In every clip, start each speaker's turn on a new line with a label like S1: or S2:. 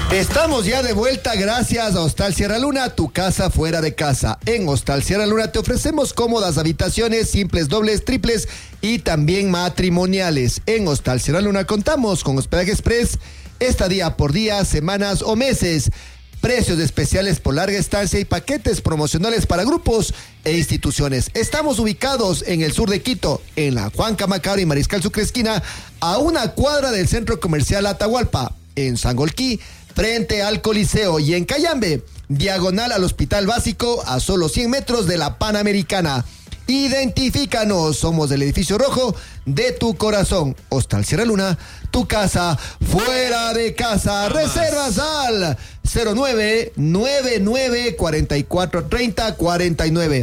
S1: Estamos ya de vuelta gracias a Hostal Sierra Luna, tu casa fuera de casa. En Hostal Sierra Luna te ofrecemos cómodas habitaciones, simples, dobles, triples y también matrimoniales. En Hostal Sierra Luna contamos con hospedaje express, estadía por día, semanas o meses. Precios especiales por larga estancia y paquetes promocionales para grupos e instituciones. Estamos ubicados en el sur de Quito, en la Juan Camacaro y Mariscal Sucre esquina, a una cuadra del Centro Comercial Atahualpa. En Sangolquí, frente al Coliseo, y en Cayambe, diagonal al Hospital Básico, a solo 100 metros de la Panamericana. Identifícanos, somos del edificio rojo de tu corazón. Hostal Sierra Luna, tu casa fuera de casa. Reservas al 0999-4430-49.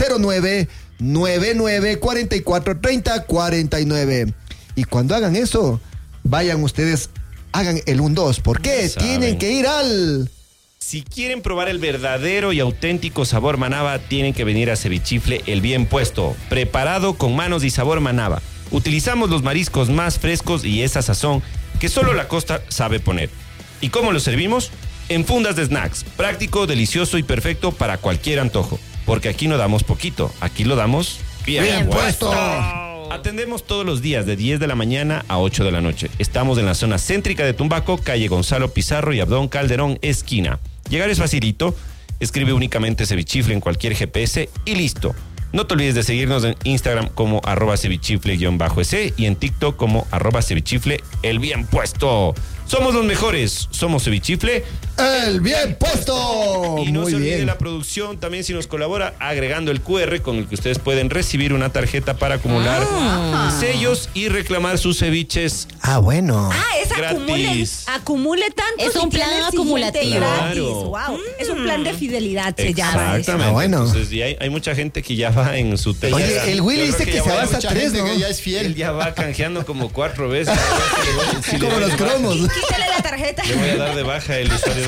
S1: 0999-4430-49. Y cuando hagan eso, vayan ustedes, hagan el 1-2. ¿Por qué? Tienen que ir al...
S2: Si quieren probar el verdadero y auténtico sabor Manaba, tienen que venir a Cevichifle El Bien Puesto, preparado con manos y sabor Manaba. Utilizamos los mariscos más frescos y esa sazón que solo la costa sabe poner. ¿Y cómo lo servimos? En fundas de snacks, práctico, delicioso y perfecto para cualquier antojo. Porque aquí no damos poquito, aquí lo damos bien puesto. Atendemos todos los días de 10 de la mañana a 8 de la noche. Estamos en la zona céntrica de Tumbaco, calle Gonzalo Pizarro y Abdón Calderón, esquina. Llegar es facilito, escribe únicamente Cevichifle en cualquier GPS y listo. No te olvides de seguirnos en Instagram como @cevichifle_es y en TikTok como @cevichifle el bien puesto. Somos los mejores, somos Cevichifle
S1: El Bien Puesto.
S2: Y no
S1: Muy
S2: se olvide
S1: bien.
S2: la producción también, si nos colabora, agregando el QR con el que ustedes pueden recibir una tarjeta para acumular sellos y reclamar sus ceviches.
S1: Bueno.
S3: Es
S2: gratis.
S3: acumule tanto.
S4: Es un plan acumulativo.
S3: Gratis.
S2: Claro.
S3: Wow. Es un plan de fidelidad, se llama.
S2: Exactamente.
S1: Bueno.
S2: Entonces, y hay mucha gente que ya va en su tercera.
S1: Oye, el Willy dice que se va hasta 3, ¿no?
S5: que ya es
S2: Él
S5: fiel.
S2: ya va canjeando como 4 veces. Si le
S1: Como
S2: doy
S1: los
S2: de baja,
S1: cromos.
S3: Quítale la tarjeta.
S2: Le voy a dar de baja el usuario.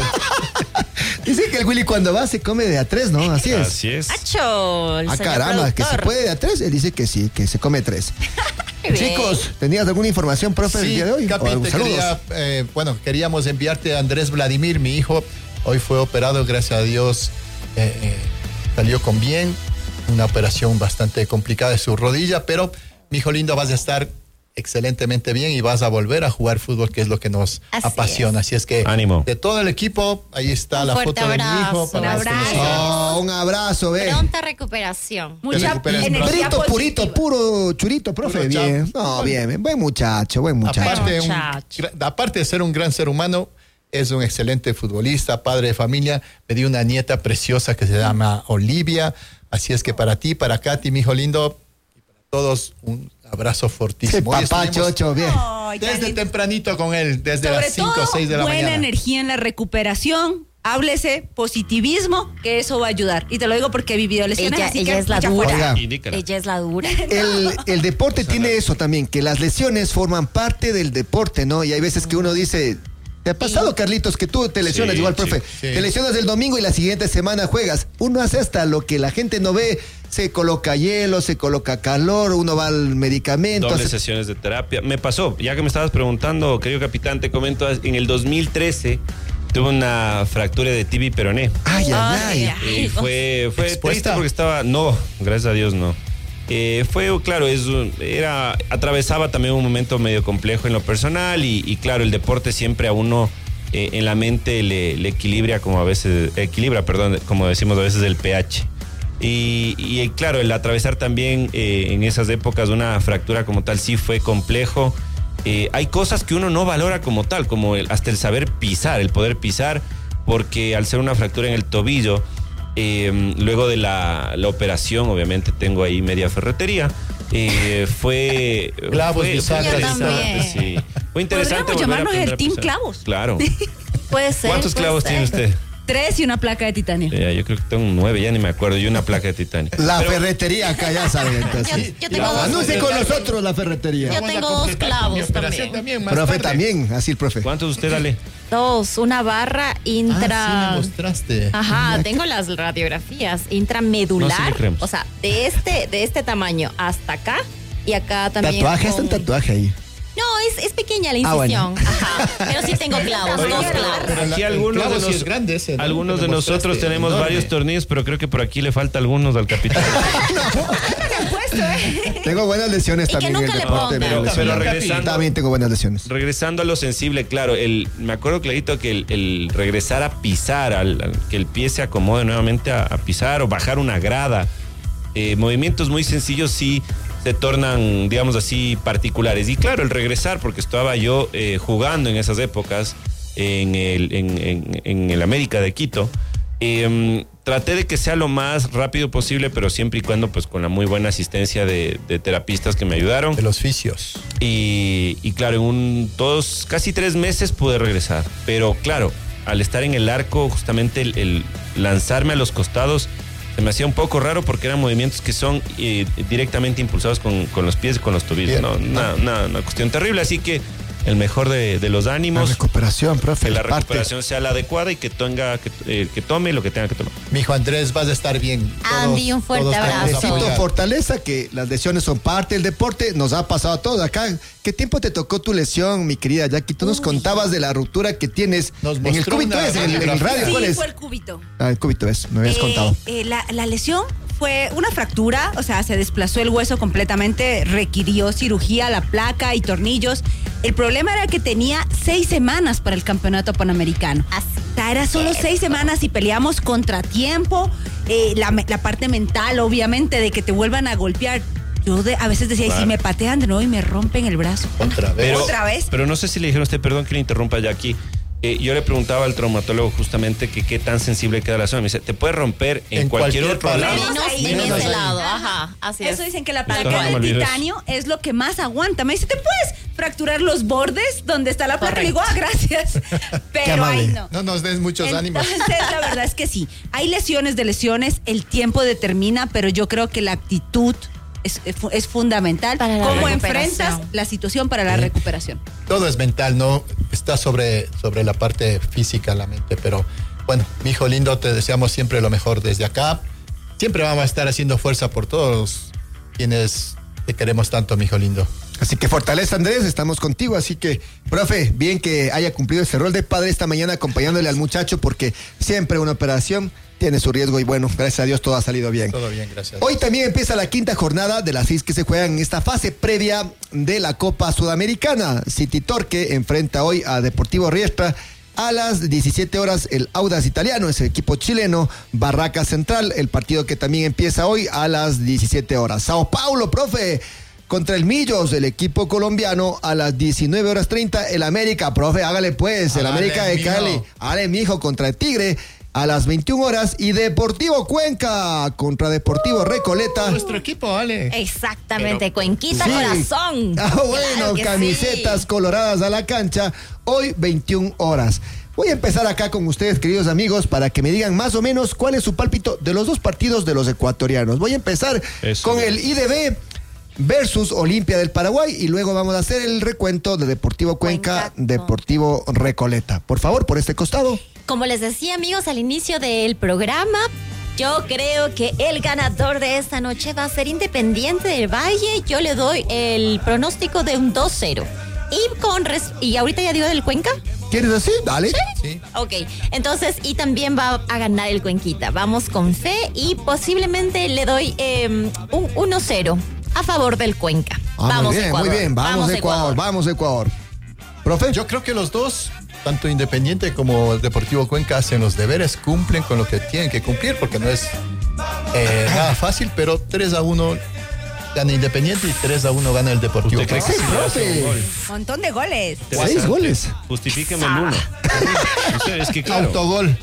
S1: Dice que el Willy cuando va se come de a 3, ¿no? Así es.
S2: Así es.
S4: ¡Acho! El señor
S1: Caramba, que se
S4: productor.
S1: puede de a 3. Él dice que sí, que se come 3.
S4: Muy bien.
S1: Chicos, ¿tenías alguna información, profe, el
S5: Sí,
S1: día de hoy?
S5: Capi, te
S1: Saludos.
S5: queríamos enviarte a Andrés Vladimir, mi hijo. Hoy fue operado, gracias a Dios, salió con bien. Una operación bastante complicada de su rodilla, pero mi hijo lindo, vas a estar excelentemente bien y vas a volver a jugar fútbol, que es lo que nos
S4: Así
S5: apasiona. Así es que,
S2: Ánimo.
S5: de todo el equipo, ahí está
S4: Un
S5: la
S4: fuerte
S5: foto de mi hijo.
S4: abrazo.
S5: para
S3: Un
S5: los que nos
S3: abrazo.
S1: Un abrazo, ve.
S4: Pronta recuperación.
S3: Mucha
S5: recuperas
S3: energía
S1: Brito, purito,
S3: positiva.
S1: puro churito, profe.
S5: Puro
S1: Bien.
S5: chao.
S1: No, bien. Buen muchacho, buen muchacho.
S4: Muchacho.
S5: Aparte de ser un gran ser humano, es un excelente futbolista, padre de familia. Me dio una nieta preciosa que se llama Olivia. Así es que para ti, para Katy, mi hijo lindo, y para todos, un abrazo
S1: Sí,
S5: fortísimo. Hoy
S1: papá,
S5: estuvimos
S1: chocho, bien.
S3: Ay,
S5: desde
S3: Katy.
S5: tempranito con él, desde
S3: Sobre
S5: las 5 o
S3: todo,
S5: 6 de la
S3: buena
S5: mañana.
S3: energía en la recuperación. Háblese positivismo, que eso va a ayudar. Y te lo digo porque he vivido lesiones,
S4: Ella-
S3: así
S4: ella
S3: que
S4: es la
S3: mucha
S4: dura.
S3: fuerza.
S1: Oiga.
S2: Indícala.
S4: Ella es la dura.
S1: El deporte tiene eso también, que las lesiones forman parte del deporte, ¿no? Y hay veces que uno dice, ¿te ha pasado, Carlitos, que tú te lesionas
S2: Sí,
S1: igual, profe?
S5: sí.
S1: Te lesionas el domingo y la siguiente semana juegas. Uno hace hasta lo que la gente no ve, se coloca hielo, se coloca calor, uno va al medicamento.
S2: Dobles
S1: hace-
S2: sesiones de terapia. Me pasó, ya que me estabas preguntando, querido capitán, te comento, en el 2013 tuve una fractura de tibia y peroné.
S1: Ay, ay, ay.
S2: Y fue
S5: ¿Expuesta?
S2: triste porque estaba... No, gracias a Dios no. Claro, atravesaba también un momento medio complejo en lo personal y claro, el deporte siempre a uno en la mente le equilibra como como decimos a veces el pH. Y claro, el atravesar también en esas épocas una fractura como tal sí fue complejo. Hay cosas que uno no valora como tal, como hasta el saber pisar, el poder pisar, porque al ser una fractura en el tobillo, luego de la operación, obviamente tengo ahí media ferretería. Fue
S5: Clavos,
S2: fue
S5: bisagras,
S4: Yo
S2: interesante,
S4: también.
S2: sí. Fue interesante.
S3: Podríamos
S2: volver a
S3: llamarnos
S2: aprender
S3: el
S2: a
S3: Team
S2: pisar.
S3: Clavos.
S2: Claro.
S4: Puede ser.
S2: ¿Cuántos
S4: puede
S2: clavos
S4: ser.
S2: tiene usted?
S3: 3 y una placa de titanio.
S2: Yo creo que tengo 9, ya ni me acuerdo, y una placa de titanio.
S1: La ferretería acá, ya saben, entonces.
S4: Yo tengo dos.
S1: Anuncie con nosotros la
S4: Yo
S1: ferretería.
S5: Vamos a
S4: tengo dos
S5: completar con mi
S4: clavos
S5: operación
S4: también.
S5: más
S1: Profe
S5: tarde.
S1: también, así el profe.
S2: ¿Cuántos usted, dale?
S4: Dos. Una barra intra.
S5: Ah, sí me mostraste.
S4: Ajá, tengo las radiografías intramedular,
S2: No, sí le creemos.
S4: o sea, de este tamaño hasta acá y acá también.
S1: Tatuaje, está un
S4: con-
S1: tatuaje ahí.
S4: No, es pequeña la
S1: Ah, bueno.
S4: incisión. Ajá. Pero sí tengo clavos,
S3: Oye,
S4: dos
S3: pero-
S4: clavos.
S2: Aquí
S5: el
S2: algunos
S5: clavo
S2: de,
S5: sí es grande ese, ¿no?
S2: algunos
S5: Me
S2: de nosotros
S5: mostraste,
S2: tenemos
S5: enorme.
S2: varios tornillos, pero creo que por aquí le falta algunos al capitán.
S1: Tengo buenas lesiones
S4: Y que
S1: también en el
S4: nunca le
S1: deporte.
S4: pongan.
S1: me
S2: Pero
S1: lesionan.
S2: regresando-
S1: También tengo buenas lesiones.
S2: Regresando a lo sensible, claro, me acuerdo clarito que el regresar a pisar, que el pie se acomode nuevamente a pisar o bajar una grada, movimientos muy sencillos sí se tornan, digamos así, particulares. Y claro, el regresar, porque estaba yo jugando en esas épocas en el América de Quito, traté de que sea lo más rápido posible, pero siempre y cuando pues con la muy buena asistencia de terapistas que me ayudaron.
S5: De los fisios.
S2: Y claro, casi 3 meses pude regresar. Pero claro, al estar en el arco, justamente el lanzarme a los costados se me hacía un poco raro porque eran movimientos que son directamente impulsados con los pies y con los tobillos.
S5: Bien.
S2: ¿no? Una cuestión terrible, así que el mejor de los
S1: La
S2: ánimos,
S1: recuperación, profe.
S2: que la
S1: parte.
S2: recuperación sea la adecuada y que tome lo que tenga que tomar.
S5: Mijo Andrés, vas a estar bien.
S4: Andy, un fuerte
S5: todos te vamos a
S4: abrazo.
S1: Necesito
S5: apoyar.
S1: fortaleza, que las lesiones son parte del deporte, nos ha pasado a todos acá. ¿Qué tiempo te tocó tu lesión, mi querida Jackie? Tú nos contabas de la ruptura que tienes
S5: Nos
S1: en el
S5: mostró
S1: cúbito,
S5: una
S1: es, en el
S5: radiografía.
S1: radio, ¿cuál
S3: Sí,
S1: es?
S3: fue el cúbito.
S1: Ah, el cúbito es, me habías contado.
S3: La lesión fue una fractura, o sea, se desplazó el hueso completamente, requirió cirugía, la placa y tornillos. El problema era que tenía 6 semanas para el campeonato panamericano. O sea, era solo 6 semanas y peleamos contratiempo, la parte mental, obviamente, de que te vuelvan a golpear. Yo a veces decía,
S2: Claro.
S3: y si me patean de nuevo y me rompen el brazo.
S5: Otra vez.
S3: ¿Otra vez?
S2: Pero no sé si le dijeron a usted, perdón que le interrumpa ya aquí. Yo le preguntaba al traumatólogo justamente que qué tan sensible queda la zona. Me dice, te puede romper en cualquier otro
S5: parte.
S2: lado.
S4: Menos
S3: ahí,
S4: en
S5: menos
S4: ese
S5: ahí.
S4: lado, ajá, así es.
S3: Eso dicen que la
S2: Claro,
S3: placa
S2: me
S3: de
S2: olvidé eso.
S3: titanio es lo que más aguanta. Me dice, ¿te puedes fracturar los bordes donde está la placa? Le digo,
S4: Correcto.
S3: gracias. Pero
S1: amable.
S3: ahí no.
S5: No nos des muchos ánimos.
S3: Entonces, la verdad es que sí. Hay lesiones de lesiones, el tiempo determina, pero yo creo que la actitud es fundamental.
S4: Para la
S3: ¿Cómo
S4: recuperación.
S3: enfrentas la situación para la recuperación?
S5: Todo es mental, no está sobre la parte física, la mente. Pero bueno, mi hijo lindo, te deseamos siempre lo mejor desde acá. Siempre vamos a estar haciendo fuerza por todos quienes te queremos tanto, mi hijo lindo.
S1: Así que fortaleza, Andrés, estamos contigo. Así que, profe, bien que haya cumplido ese rol de padre esta mañana acompañándole al muchacho, porque siempre una operación tiene su riesgo y bueno, gracias a Dios todo ha salido bien.
S5: Todo bien, gracias.
S1: Hoy también empieza la 5ª jornada de las 6 que se juegan en esta fase previa de la Copa Sudamericana. City Torque enfrenta hoy a Deportivo Riestra. A las 17 horas el Audax Italiano, ese equipo chileno, Barraca Central, el partido que también empieza hoy a las 17 horas. Sao Paulo, profe, contra el Millos, el equipo colombiano, a las 19 horas 30, el América, profe, hágale pues, el
S5: Hágale,
S1: América de
S5: mijo.
S1: Cali, hágale mijo contra el Tigre, a las 21 horas, y Deportivo Cuenca contra Deportivo Recoleta.
S5: Nuestro equipo, Ale.
S4: Exactamente, Cuenquita
S1: Sí.
S4: Corazón.
S1: Ah, bueno,
S4: Claro que
S1: camisetas
S4: sí.
S1: coloradas a la cancha, hoy 21 horas. Voy a empezar acá con ustedes, queridos amigos, para que me digan más o menos cuál es su pálpito de los dos partidos de los ecuatorianos. Voy a empezar
S2: Eso.
S1: con el IDB versus Olimpia del Paraguay y luego vamos a hacer el recuento de Deportivo Cuenca,
S4: Cuenca.
S1: Deportivo Recoleta. Por favor, por este costado.
S4: Como les decía, amigos, al inicio del programa, yo creo que el ganador de esta noche va a ser Independiente del Valle. Yo le doy el pronóstico de un 2-0. Y ahorita ya digo del Cuenca.
S1: ¿Quieres así? Dale.
S5: Sí.
S4: Ok, entonces, y también va a ganar el Cuenquita. Vamos con fe y posiblemente le doy un 1-0 a favor del Cuenca.
S1: Ah,
S4: Vamos,
S1: muy bien,
S4: Ecuador.
S1: muy bien. Vamos, Ecuador, vamos, Ecuador. Profe.
S5: Yo creo que los dos, tanto Independiente como Deportivo Cuenca, hacen los deberes, cumplen con lo que tienen que cumplir, porque no es nada fácil, pero 3-1 gana Independiente y 3-1 gana el Deportivo
S2: ¿Usted cree
S5: Cuenca.
S2: que sí le hace un gol?
S3: Montón de goles.
S2: Te vas
S1: 6
S2: a-
S1: goles.
S2: Justifíqueme el uno. Es que claro.
S5: Autogol.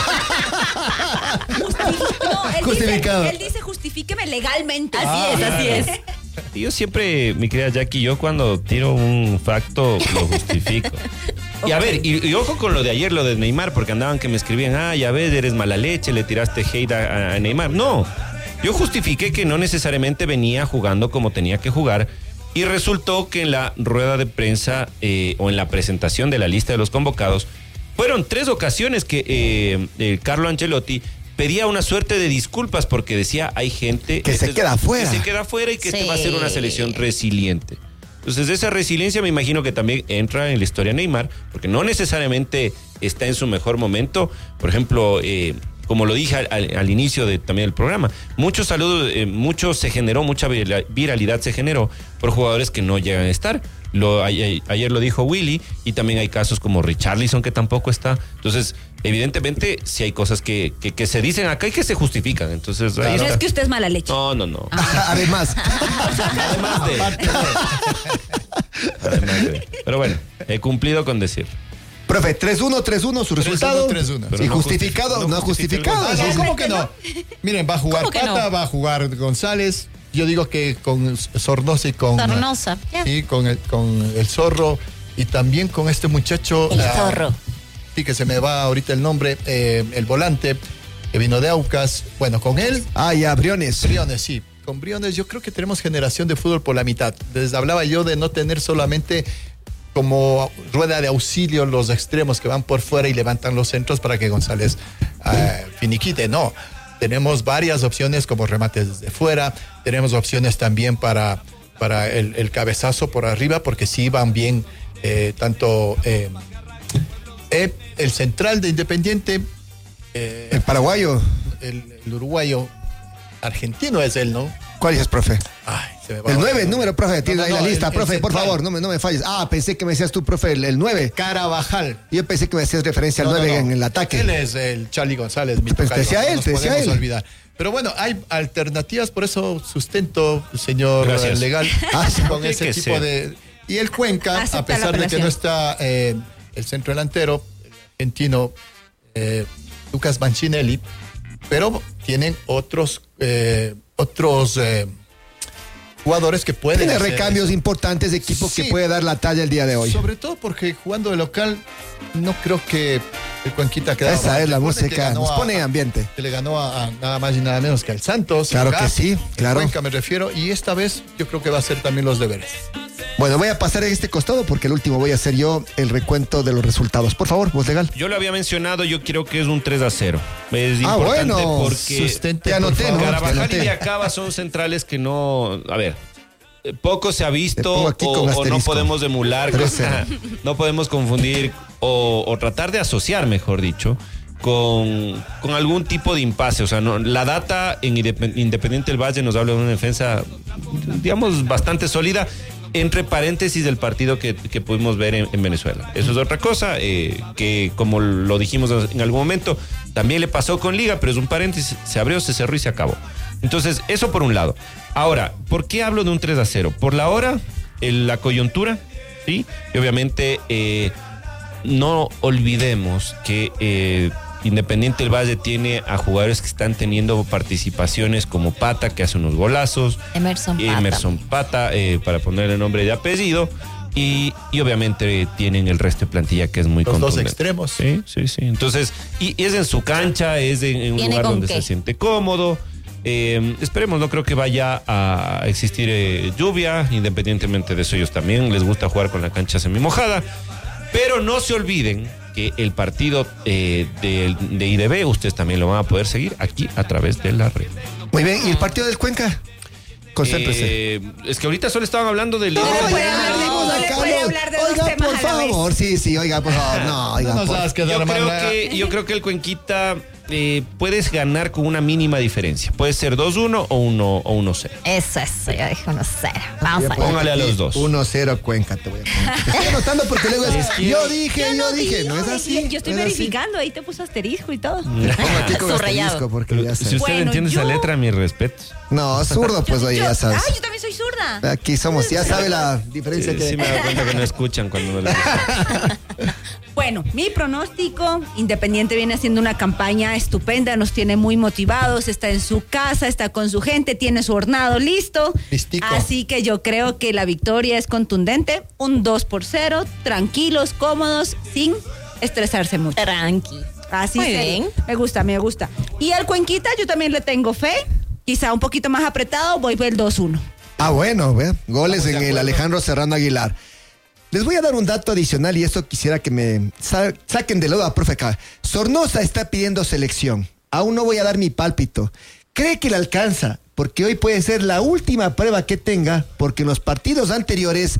S3: No,
S1: Justificado.
S3: él dice justifíqueme legalmente.
S4: Así es.
S2: Yo siempre, mi querida Jackie, yo cuando tiro un facto lo justifico. Y a ver, y ojo con lo de ayer, lo de Neymar, porque andaban que me escribían, ya ves, eres mala leche, le tiraste hate a Neymar. No, yo justifiqué que no necesariamente venía jugando como tenía que jugar y resultó que en la rueda de prensa o en la presentación de la lista de los convocados fueron 3 ocasiones que Carlo Ancelotti pedía una suerte de disculpas porque decía hay gente
S1: Que se queda afuera.
S2: que se queda afuera y que
S4: Sí.
S2: este va a ser una selección resiliente. Entonces, esa resiliencia me imagino que también entra en la historia de Neymar, porque no necesariamente está en su mejor momento. Por ejemplo, como lo dije al inicio también del programa, mucha viralidad se generó por jugadores que no llegan a estar. Ayer lo dijo Willy, y también hay casos como Richarlison, que tampoco está. Entonces, evidentemente, sí hay cosas que se dicen acá y que se justifican. Entonces, ahí
S3: No
S2: está.
S3: es que usted es mala leche.
S2: No.
S1: Además.
S2: Además de. Pero bueno, he cumplido con decir.
S1: Profe, 3-1, su resultado.
S5: 3-1.
S2: Pero
S1: ¿Y
S2: no
S1: justificado? No justificado.
S5: Ah,
S1: Sí,
S5: no,
S1: sí.
S5: ¿cómo que no? Miren, va a jugar
S4: ¿Cómo que
S5: Pata,
S4: no?
S5: va a jugar González. Yo digo que con Sornosa y con...
S4: Sornosa, ya.
S5: Sí, con el Zorro. Y también con este muchacho...
S4: El Zorro.
S5: Sí, que se me va ahorita el nombre. El volante, que vino de Aucas. Bueno, con él...
S1: Ah, ya, Briones.
S5: Briones, sí. Con Briones yo creo que tenemos generación de fútbol por la mitad. Les hablaba yo de no tener solamente como rueda de auxilio los extremos que van por fuera y levantan los centros para que González finiquite. No, tenemos varias opciones como remates desde fuera. Tenemos opciones también para el cabezazo por arriba, porque sí van bien tanto el central de Independiente,
S1: El paraguayo.
S5: el uruguayo, argentino es él, ¿no?
S1: ¿Cuál es, profe?
S5: Ay, se me va
S1: El
S5: ahora.
S1: 9, número, profe, tiene
S5: No,
S1: ahí
S5: no,
S1: la lista,
S5: el
S1: profe, por
S5: central.
S1: favor, no me falles. Ah, pensé que me decías tú, profe, el 9.
S5: Carabajal.
S1: Yo pensé que me hacías referencia al
S5: No,
S1: 9
S5: no, no.
S1: en el ataque.
S5: Él es el Charlie González, mi
S1: Pues
S5: tocayo,
S1: te decía
S5: no
S1: él,
S5: nos
S1: te decía
S5: podemos
S1: él.
S5: olvidar. Pero bueno, hay alternativas, por eso sustento, señor
S2: Gracias.
S5: legal,
S1: Ah, sí,
S5: con
S2: tiene
S5: ese
S2: que
S5: tipo
S2: ser.
S5: de... Y el Cuenca,
S3: Acepta
S5: a pesar
S3: la
S5: de que no
S3: apelación.
S5: está el centro delantero, el argentino Lucas Mancinelli, pero tienen otros jugadores que pueden
S1: Tiene
S5: hacer
S1: recambios
S5: eso.
S1: importantes de equipo que
S5: Sí.
S1: puede dar la talla el día de hoy.
S5: Sobre todo porque jugando de local, no creo que el Cuenquita quedaba.
S1: Esa es la
S5: Recuerden que
S1: música,
S5: ganó
S1: nos pone en ambiente.
S5: Que le ganó a nada más y nada menos que al Santos.
S1: Claro
S5: acá,
S1: que sí, claro.
S5: el Cuenca me refiero, y esta vez yo creo que va a hacer también los deberes.
S1: Bueno, voy a pasar a este costado porque el último voy a hacer yo el recuento de los resultados. Por favor, voz legal.
S2: Yo lo había mencionado, yo creo que es un 3-0. Es
S1: Ah,
S2: importante
S1: bueno.
S2: porque
S5: Sustente,
S1: Te anoté,
S5: por favor.
S1: ¿no?
S2: Carabajal y
S1: Anoté.
S2: Diacaba son centrales que no... A ver, poco se ha
S1: Te
S2: visto
S1: pongo aquí con
S2: o no
S1: asterisco.
S2: podemos emular,
S1: 3-0.
S2: no podemos confundir o tratar de asociar, mejor dicho, con algún tipo de impasse. O sea, la data en Independiente del Valle nos habla de una defensa, digamos, bastante sólida, entre paréntesis del partido que pudimos ver en Venezuela. Eso es otra cosa, que como lo dijimos en algún momento, también le pasó con Liga, pero es un paréntesis, se abrió, se cerró y se acabó. Entonces, eso por un lado. Ahora, ¿por qué hablo de un 3-0? Por la hora, la coyuntura, ¿sí? Y obviamente, no olvidemos que Independiente del Valle tiene a jugadores que están teniendo participaciones como Pata, que hace unos golazos.
S4: Emerson
S2: Pata, para ponerle nombre de apellido. Y obviamente tienen el resto de plantilla que es muy
S5: Los dos
S2: contundente.
S5: extremos.
S2: Sí. Entonces, y es en su cancha, es en un
S4: ¿Tiene
S2: lugar
S4: con
S2: donde
S4: qué?
S2: se siente cómodo. Esperemos, no creo que vaya a existir lluvia, independientemente de eso ellos también les gusta jugar con la cancha semimojada. Pero no se olviden que el partido de IDB ustedes también lo van a poder seguir aquí a través de la red.
S1: Muy bien, ¿y el partido del Cuenca? Concéntrese.
S2: Es que ahorita solo estaban hablando del
S3: No le
S2: IDB.
S3: puede hablar de- no le puede hablar de dos
S1: Oiga,
S3: temas
S1: por
S3: a la vez.
S1: favor, sí, oiga, por favor. No, oiga,
S5: No nos
S1: por
S5: hagas quedar
S2: Yo
S5: mal.
S2: creo que el Cuenquita puedes ganar con una mínima diferencia. Puede ser 2-1 o 1-0.
S4: Eso, yo dije 1-0. Vamos a ver.
S2: Póngale a los dos.
S1: 1-0 Cuenca, te voy a poner. Te estoy anotando porque luego es, yo dije, no es así.
S3: Yo estoy
S1: no es así.
S3: verificando, ahí te puso asterisco y todo.
S1: Le pongo aquí con
S4: Subrayado.
S1: asterisco porque ya
S2: Si
S1: sé.
S2: usted
S3: Bueno,
S2: entiende esa
S3: yo-
S2: letra, mis respetos.
S1: No, zurdo, pues oye, ya sabes.
S3: Ay, yo también soy zurda.
S1: Aquí somos, ya sabe la diferencia que
S2: Sí me doy cuenta que no escuchan cuando me lo dicen.
S3: Bueno, mi pronóstico, Independiente viene haciendo una campaña estupenda, nos tiene muy motivados, está en su casa, está con su gente, tiene su hornado listo.
S5: Listico.
S3: Así que yo creo que la victoria es contundente, un 2-0, tranquilos, cómodos, sin estresarse mucho.
S4: Tranqui.
S3: Así
S4: Muy
S3: se-
S4: bien.
S3: Me gusta. Y al Cuenquita yo también le tengo fe, quizá un poquito más apretado, voy por el 2-1.
S1: Ah, bueno, ¿ve? Goles en el Alejandro Serrano Aguilar. Les voy a dar un dato adicional y esto quisiera que me saquen de lodo a profe K. Sornosa está pidiendo selección. Aún no voy a dar mi pálpito. ¿Cree que le alcanza porque hoy puede ser la última prueba que tenga, porque en los partidos anteriores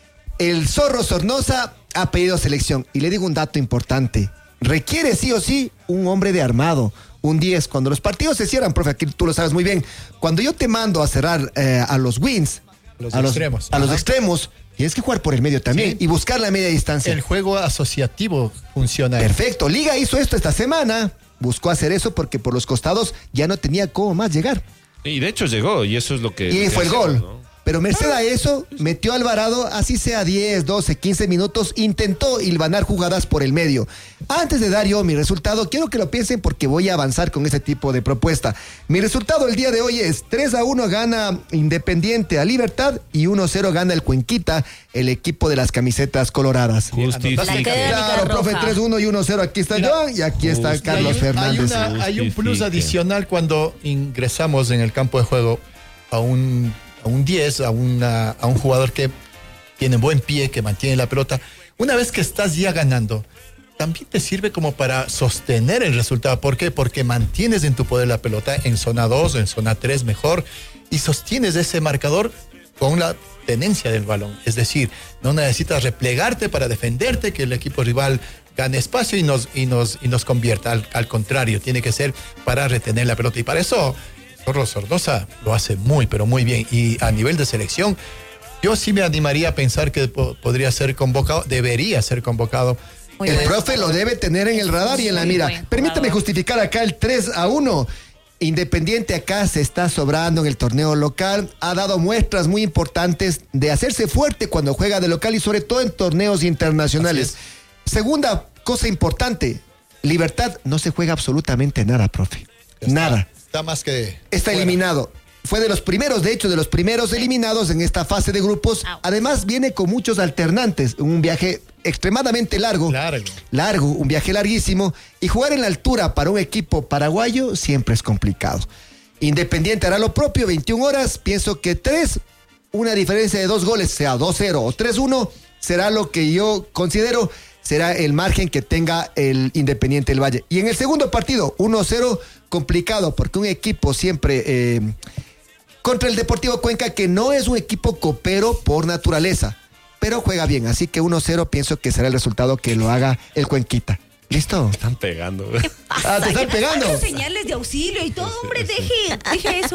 S1: el Zorro Sornosa ha pedido selección. Y le digo un dato importante, requiere sí o sí un hombre de armado, un 10. Cuando los partidos se cierran, profe, aquí tú lo sabes muy bien, cuando yo te mando a cerrar a los wings, a los extremos, tienes que jugar por el medio también, sí, y buscar la media distancia.
S5: El juego asociativo funciona.
S1: Perfecto. Liga hizo esto esta semana, buscó hacer eso porque por los costados ya no tenía cómo más llegar.
S2: Y de hecho llegó, y eso es lo que...
S1: Y fue el gol,
S2: ¿no?
S1: Pero merced a eso, metió a Alvarado, así sea 10, 12, 15 minutos, intentó hilvanar jugadas por el medio. Antes de dar yo mi resultado, quiero que lo piensen porque voy a avanzar con este tipo de propuesta. Mi resultado el día de hoy es 3-1 gana Independiente a Libertad y 1-0 gana el Cuenquita, el equipo de las camisetas coloradas.
S2: Justicia.
S1: Claro, profe, 3-1 y 1-0. Aquí está Joan y aquí está Carlos Fernández.
S5: Hay un plus adicional cuando ingresamos en el campo de juego a un 10, a un jugador que tiene buen pie, que mantiene la pelota. Una vez que estás ya ganando, también te sirve como para sostener el resultado. ¿Por qué? Porque mantienes en tu poder la pelota en zona 2, en zona 3 mejor, y sostienes ese marcador con la tenencia del balón. Es decir, no necesitas replegarte para defenderte, que el equipo rival gane espacio y nos convierta. Al contrario, tiene que ser para retener la pelota. Y para eso Zorro Sornosa lo hace muy, pero muy bien. Y a nivel de selección, yo sí me animaría a pensar que podría ser convocado, debería ser convocado.
S1: El profe lo debe tener en el radar y en la mira. Permítame justificar acá el 3-1. Independiente acá se está sobrando en el torneo local. Ha dado muestras muy importantes de hacerse fuerte cuando juega de local y sobre todo en torneos internacionales. Segunda cosa importante, Libertad no se juega absolutamente nada, profe. Nada.
S5: Está más que...
S1: Está eliminado. Fue de los primeros, de hecho, de los primeros eliminados en esta fase de grupos. Además, viene con muchos alternantes. Un viaje extremadamente largo. Largo, un viaje larguísimo. Y jugar en la altura para un equipo paraguayo siempre es complicado. Independiente hará lo propio, 21 horas. Pienso que 3, una diferencia de 2 goles, sea 2-0 o 3-1, será lo que yo considero será el margen que tenga el Independiente del Valle. Y en el segundo partido, 1-0, complicado, porque un equipo siempre contra el Deportivo Cuenca, que no es un equipo copero por naturaleza, pero juega bien. Así que 1-0 pienso que será el resultado que lo haga el Cuenquita. ¿Listo?
S2: Están pegando.
S3: ¿Qué pasa?
S1: ¿Te están pegando?
S3: Señales de auxilio y todo, hombre, deje eso.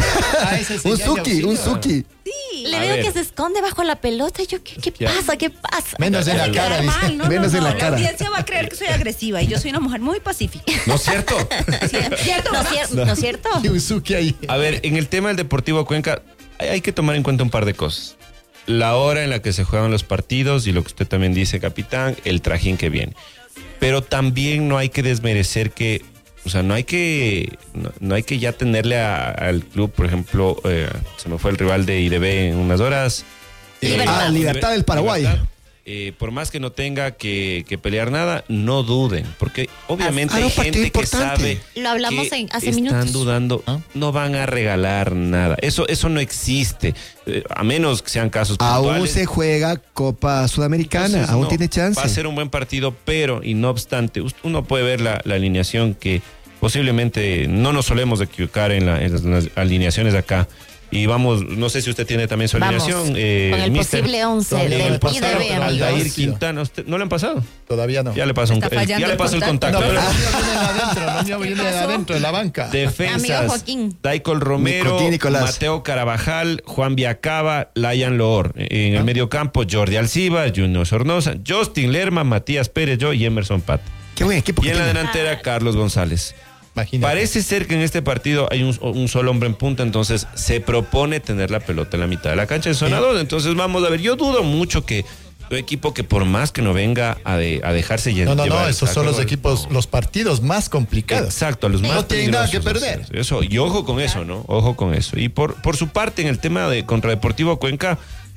S1: Un Suki.
S3: Sí.
S4: Le veo que se esconde bajo la pelota. Yo, ¿qué pasa? ¿Qué pasa?
S5: Menos en la cara, dice.
S3: Mal, no,
S1: Menos en la cara.
S3: La audiencia va a creer que soy agresiva y yo soy una mujer muy pacífica.
S2: ¿No es cierto?
S3: ¿Cierto?
S4: ¿No es cierto?
S5: Y un Suki ahí.
S2: A ver, en el tema del Deportivo Cuenca hay que tomar en cuenta un par de cosas. La hora en la que se juegan los partidos y lo que usted también dice, capitán, el trajín que viene. Pero también no hay que desmerecer que, o sea, no hay que ya tenerle al club, por ejemplo, se me fue el rival de IDB en unas horas.
S1: Libertad del Paraguay.
S2: Libertad. Por más que no tenga que pelear nada, no duden, porque obviamente hay gente que sabe
S4: lo hablamos
S2: que
S4: hace
S2: están
S4: minutos.
S2: dudando, no van a regalar nada. Eso no existe, a menos que sean casos puntuales.
S1: Aún se juega Copa Sudamericana,
S2: Entonces,
S1: aún tiene chance.
S2: Va a ser un buen partido, pero y no obstante, uno puede ver la alineación que posiblemente no nos solemos equivocar en las alineaciones acá. Y vamos, no sé si usted tiene también su alineación.
S4: Con el
S2: mister.
S4: posible 11 del IDB.
S2: Aldair Quintana, ¿no le han pasado?
S5: Todavía no.
S2: Ya le pasó el contacto.
S5: No, pero los míos vienen adentro, de adentro, de la banca.
S4: Amigo
S2: Defensas,
S4: Joaquín.
S2: Daicol Romero, Mateo Carabajal, Juan Viacaba, Layan Loor. En el medio campo, Jordi Alciba, Junior Sornosa, Justin Lerma, Matías Pérez, yo y Emerson Pat.
S1: Qué buen equipo.
S2: Y en la delantera, Carlos González.
S5: Imagínate.
S2: Parece ser que en este partido hay un solo hombre en punta, entonces se propone tener la pelota en la mitad de la cancha en zona 2. Entonces vamos a ver, yo dudo mucho que un equipo que por más que no venga a dejarse llevar.
S5: No, esos son los equipos, los partidos más complicados.
S2: Exacto, a los más
S5: tienen nada que perder.
S2: Eso, y ojo con eso, ¿no? Ojo con eso. Y por su parte, en el tema de contra Deportivo Cuenca,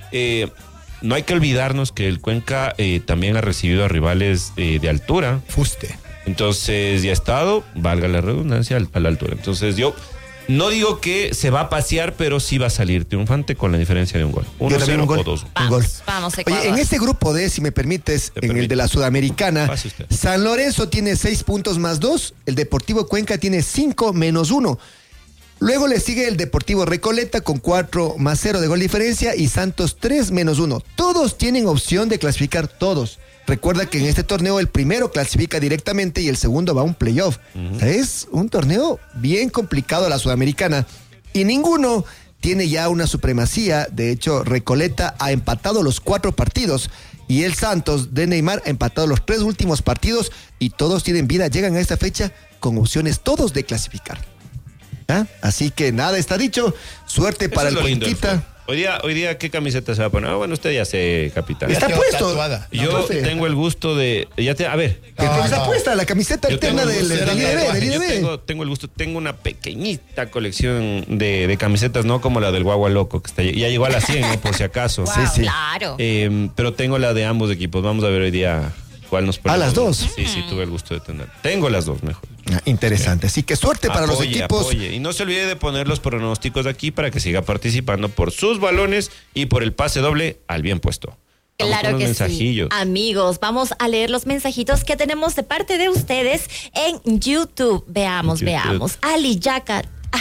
S2: no hay que olvidarnos que el Cuenca también ha recibido a rivales de altura.
S5: Fuste.
S2: Entonces, ya ha estado, valga la redundancia, a la altura. Entonces, yo no digo que se va a pasear, pero sí va a salir triunfante con la diferencia de un gol. 1-0 o 2.
S4: Vamos, Ecuador.
S1: Oye, en este grupo D, si me permites, en el de la Sudamericana,
S2: Pase usted.
S1: San Lorenzo tiene 6 puntos más 2, el Deportivo Cuenca tiene 5 menos 1. Luego le sigue el Deportivo Recoleta con 4-0 de gol diferencia y Santos 3-1. Todos tienen opción de clasificar, todos. Recuerda que en este torneo el primero clasifica directamente y el segundo va a un playoff. O sea, es un torneo bien complicado la Sudamericana y ninguno tiene ya una supremacía. De hecho, Recoleta ha empatado los 4 partidos y el Santos de Neymar ha empatado los 3 últimos partidos y todos tienen vida, llegan a esta fecha con opciones todos de clasificar. ¿Ah? Así que nada está dicho. Suerte para el Cuenquita.
S2: Hoy día, ¿qué camiseta se va a poner? Bueno, usted ya sé, capitán.
S1: Está puesto.
S5: Tatuada.
S2: Yo tengo el gusto de... a ver.
S1: Está puesta la camiseta alterna del IDB.
S2: Tengo el gusto, tengo una pequeñita colección de camisetas, no como la del Guagua Loco, que está, ya llegó a las 100, ¿no? Por si acaso.
S4: Wow,
S1: Sí.
S4: Claro.
S2: Pero tengo la de ambos equipos. Vamos a ver hoy día cuál nos ponemos.
S1: ¿A las dos?
S2: Sí, tuve el gusto de tener. Tengo las dos, mejor.
S1: Interesante. Así que suerte para los equipos.
S2: Apoye. Y no se olvide de poner los pronósticos de aquí para que siga participando por sus balones y por el pase doble al bien puesto. Vamos
S4: Claro
S2: con los
S4: que
S2: mensajillos.
S4: sí. Amigos, vamos a leer los mensajitos que tenemos de parte de ustedes en YouTube. Veamos. Ali Yaka.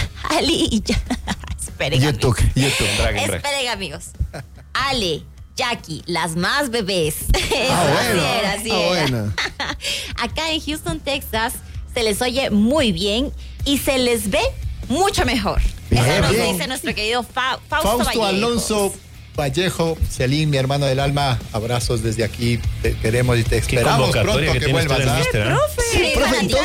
S4: Esperen,
S1: YouTube.
S4: Esperen, amigos. Ale, Jackie, las más bebés. Así era.
S1: Bueno.
S4: Acá en Houston, Texas, se les oye muy bien y se les ve mucho mejor. Eso nos dice nuestro querido Fausto Vallejo.
S5: Alonso Vallejo, Celín, mi hermano del alma, abrazos desde aquí. Te queremos y te esperamos pronto que vuelvas.
S1: Profe, en todo.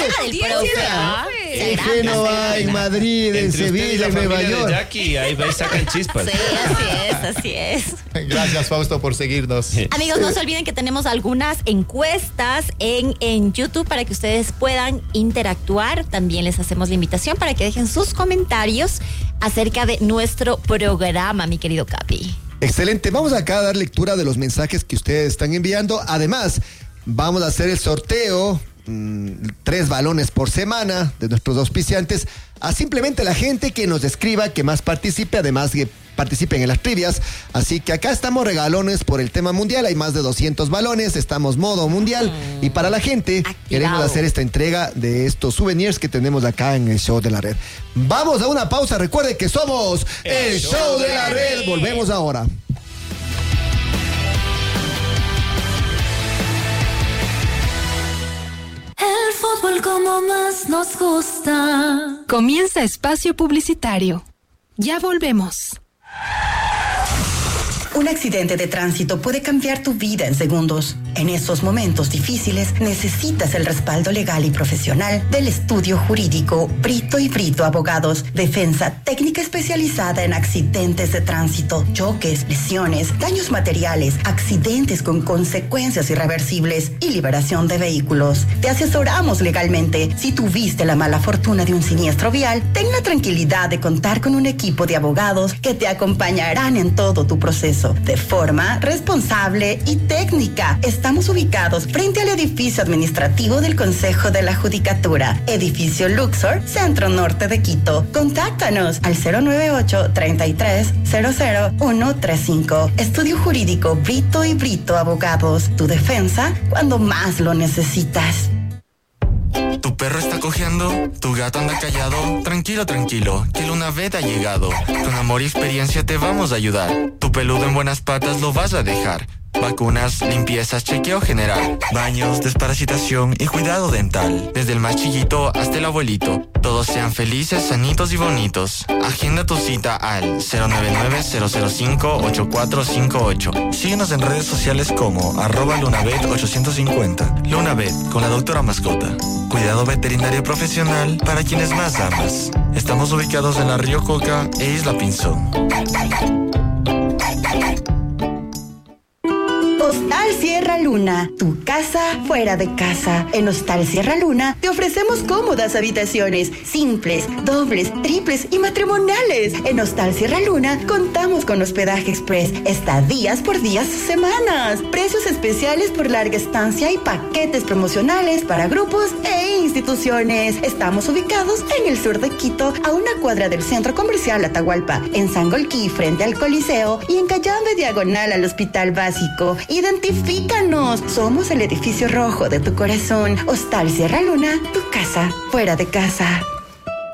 S1: En Génova, en Madrid, en Sevilla, en Nueva York.
S2: Jackie, ahí sacan chispas.
S4: Sí, así es.
S5: Gracias, Fausto, por seguirnos.
S4: Amigos, no se olviden que tenemos algunas encuestas en YouTube para que ustedes puedan interactuar. También les hacemos la invitación para que dejen sus comentarios acerca de nuestro programa, mi querido Capi.
S1: Excelente. Vamos acá a dar lectura de los mensajes que ustedes están enviando. Además, vamos a hacer el sorteo, 3 balones por semana de nuestros auspiciantes, a simplemente la gente que nos escriba, que más participe, además que participen en las trivias. Así que acá estamos regalones por el tema mundial. Hay más de 200 balones, estamos modo mundial. Y para la gente,
S4: activado,
S1: queremos hacer esta entrega de estos souvenirs que tenemos acá en el Show de la Red. Vamos a una pausa. Recuerde que somos el Show de la Red. Volvemos ahora.
S6: El fútbol como más nos gusta. Comienza espacio publicitario. Ya volvemos.
S7: Un accidente de tránsito puede cambiar tu vida en segundos. En esos momentos difíciles necesitas el respaldo legal y profesional del estudio jurídico Brito y Brito Abogados. Defensa técnica especializada en accidentes de tránsito, choques, lesiones, daños materiales, accidentes con consecuencias irreversibles y liberación de vehículos. Te asesoramos legalmente. Si tuviste la mala fortuna de un siniestro vial, ten la tranquilidad de contar con un equipo de abogados que te acompañarán en todo tu proceso de forma responsable y técnica. Estamos ubicados frente al edificio administrativo del Consejo de la Judicatura, edificio Luxor, Centro Norte de Quito. Contáctanos al 098-33-00135. Estudio Jurídico Brito y Brito Abogados. Tu defensa cuando más lo necesitas.
S8: ¿Tu perro está cojeando? ¿Tu gato anda callado? Tranquilo, que Lunavet ha llegado. Con amor y experiencia te vamos a ayudar. Tu peludo en buenas patas lo vas a dejar. Vacunas, limpiezas, chequeo general, baños, desparasitación y cuidado dental. Desde el más chiquito hasta el abuelito. Todos sean felices, sanitos y bonitos. Agenda tu cita al 099-005-8458. Síguenos en redes sociales como @Lunavet850. Lunavet, con la doctora mascota. Cuidado veterinario profesional para quienes más amas. Estamos ubicados en la Río Coca e Isla Pinzón.
S7: Hostal Sierra Luna, tu casa fuera de casa. En Hostal Sierra Luna te ofrecemos cómodas habitaciones, simples, dobles, triples y matrimoniales. En Hostal Sierra Luna contamos con hospedaje express, estadías por días o semanas, precios especiales por larga estancia y paquetes promocionales para grupos e instituciones. Estamos ubicados en el sur de Quito, a una cuadra del Centro Comercial Atahualpa, en Sangolquí frente al Coliseo y en Cayambe diagonal al Hospital Básico. Identifícanos. Somos el edificio rojo de tu corazón. Hostal Sierra Luna, tu casa fuera de casa.